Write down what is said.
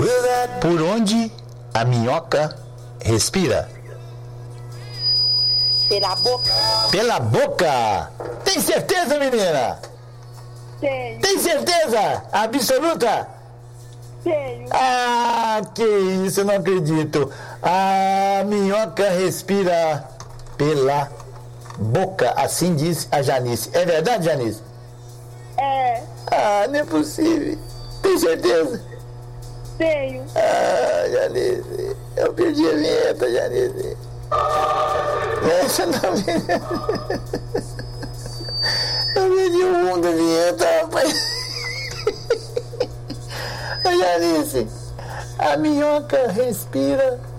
Por onde a minhoca respira? Pela boca. Pela boca! Tem certeza, menina? Tenho. Tem certeza? Absoluta? Tenho. Ah, que isso, eu não acredito. A minhoca respira pela boca, assim diz a Janice. É verdade, Janice? É. Ah, não é possível. Tem certeza? Tenho. Ah, Janice, eu perdi a vinheta, Janice. Essa não eu perdi o mundo da vinheta, rapaz. Janice, a minhoca respira